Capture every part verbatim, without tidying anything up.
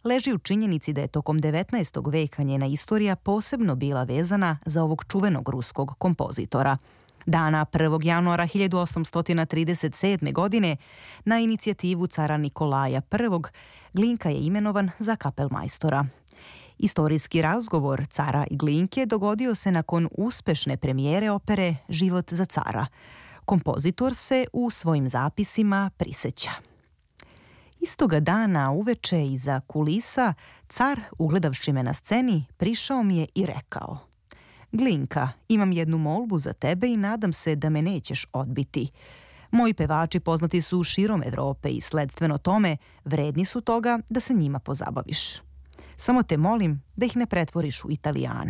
leži u činjenici da je tokom devetnaestog veka njena istorija posebno bila vezana za ovog čuvenog ruskog kompozitora. Dana prvog januara hiljadu osamsto trideset sedme. godine na inicijativu cara Nikolaja prvog. Glinka je imenovan za kapelmajstora. Istorijski razgovor cara i Glinke dogodio se nakon uspešne premijere opere Život za cara. Kompozitor se u svojim zapisima priseća. Istoga dana uveče iza kulisa car, ugledavši me na sceni, prišao mi je i rekao: Glinka, imam jednu molbu za tebe i nadam se da me nećeš odbiti. Moji pevači poznati su širom Evrope i sledstveno tome vredni su toga da se njima pozabaviš. Samo te molim da ih ne pretvoriš u Italijane.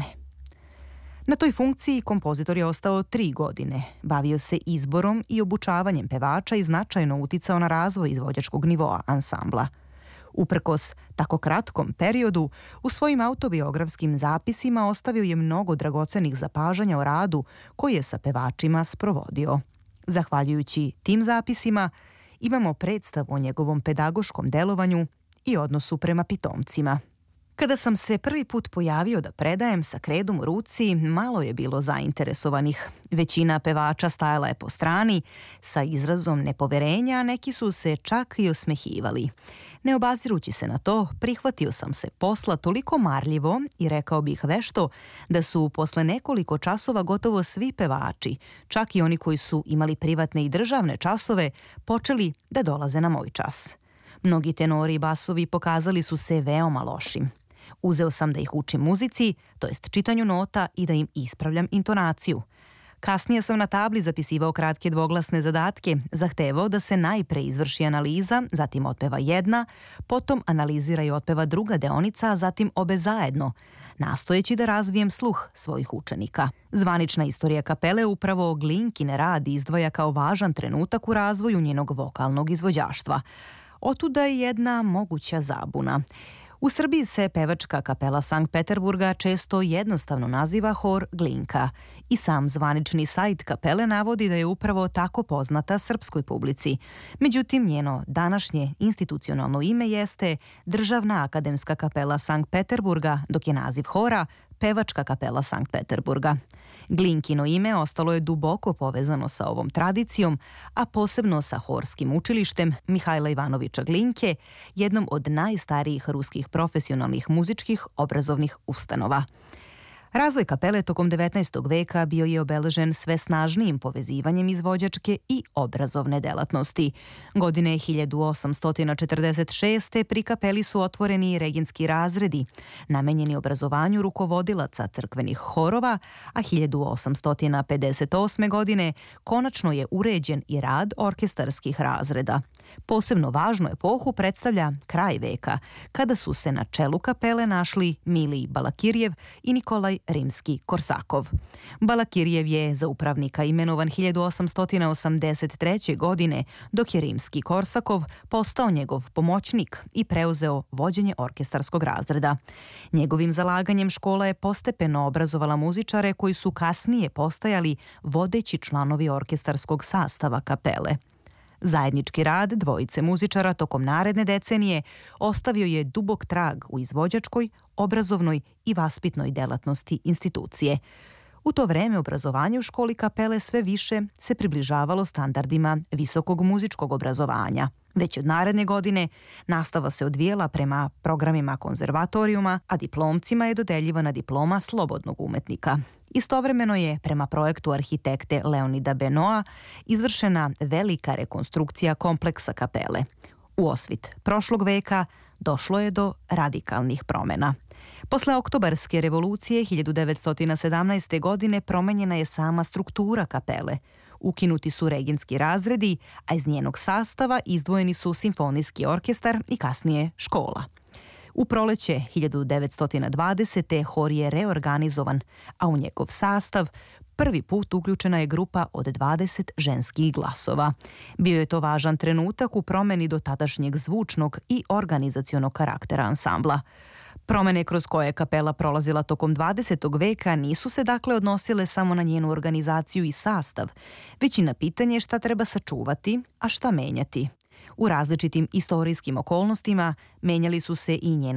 Na toj funkciji kompozitor je ostao tri godine, bavio se izborom i obučavanjem pevača i značajno uticao na razvoj izvođačkog nivoa ansambla. Uprkos tako kratkom periodu, u svojim autobiografskim zapisima ostavio je mnogo dragocenih zapažanja o radu koji je sa pevačima sprovodio. Zahvaljujući tim zapisima, imamo predstavu o njegovom pedagoškom delovanju i odnosu prema pitomcima. Kada sam se prvi put pojavio da predajem sa kredom u ruci, malo je bilo zainteresovanih. Većina pevača stajala je po strani sa izrazom nepoverenja, a neki su se čak i osmehivali. Ne obazirući se na to, prihvatio sam se posla toliko marljivo i rekao bih vešto da su posle nekoliko časova gotovo svi pevači, čak i oni koji su imali privatne i državne časove, počeli da dolaze na moj čas. Mnogi tenori i basovi pokazali su se veoma lošim. Uzeo sam da ih učim muzici, to jest čitanju nota i da im ispravljam intonaciju. Kasnije sam na tabli zapisivao kratke dvoglasne zadatke, zahtevao da se najpre izvrši analiza, zatim otpeva jedna, potom analizira i otpeva druga deonica, a zatim obe zajedno, nastojeći da razvijem sluh svojih učenika. Zvanična istorija kapele upravo Glinkine rad izdvaja kao važan trenutak u razvoju njenog vokalnog izvođaštva. Otuda je jedna moguća zabuna. U Srbiji se pevačka kapela Sankt Peterburga često jednostavno naziva hor Glinka i sam zvanični sajt kapele navodi da je upravo tako poznata srpskoj publici. Međutim, njeno današnje institucionalno ime jeste Državna akademska kapela Sankt Peterburga, dok je naziv hora Pevačka kapela Sankt Peterburga. Glinkino ime ostalo je duboko povezano sa ovom tradicijom, a posebno sa horskim učilištem Mihajla Ivanovića Glinke, jednom od najstarijih ruskih profesionalnih muzičkih obrazovnih ustanova. Razvoj kapele tokom devetnaestog veka bio je obeležen sve snažnijim povezivanjem izvođačke i obrazovne delatnosti. Godine hiljadu osamsto četrdeset šeste. pri kapeli su otvoreni regenski razredi, namenjeni obrazovanju rukovodilaca crkvenih horova, a hiljadu osamsto pedeset osme. godine konačno je uređen i rad orkestarskih razreda. Posebno važnu epohu predstavlja kraj veka, kada su se na čelu kapele našli Milij Balakirjev i Nikolaj Rimski-Korsakov. Balakirjev je za upravnika imenovan hiljadu osamsto osamdeset treće. godine, dok je Rimski-Korsakov postao njegov pomoćnik i preuzeo vođenje orkestarskog razreda. Njegovim zalaganjem škola je postepeno obrazovala muzičare koji su kasnije postajali vodeći članovi orkestarskog sastava kapele. Zajednički rad dvojice muzičara tokom naredne decenije ostavio je dubok trag u izvođačkoj, obrazovnoj i vaspitnoj delatnosti institucije. U to vreme obrazovanje u školi kapele sve više se približavalo standardima visokog muzičkog obrazovanja. Već od naredne godine nastava se odvijela prema programima konzervatorijuma, a diplomcima je dodeljivana diploma slobodnog umetnika. Istovremeno je, prema projektu arhitekte Leonida Benoa, izvršena velika rekonstrukcija kompleksa kapele. U osvit prošlog veka došlo je do radikalnih promena. Posle Oktobarske revolucije hiljadu devetsto sedamnaeste. godine promenjena je sama struktura kapele. Ukinuti su regenski razredi, a iz njenog sastava izdvojeni su simfonijski orkestar i kasnije škola. U proleće hiljadu devetsto dvadesete. hor je reorganizovan, a u njegov sastav prvi put uključena je grupa od dvadeset ženskih glasova. Bio je to važan trenutak u promeni do tadašnjeg zvučnog i organizacionog karaktera ansambla. Promene kroz koje je kapela prolazila tokom dvadesetog veka nisu se dakle odnosile samo na njenu organizaciju i sastav, već i na pitanje šta treba sačuvati, a šta menjati. U različitim istorijskim okolnostima menjali su se i njena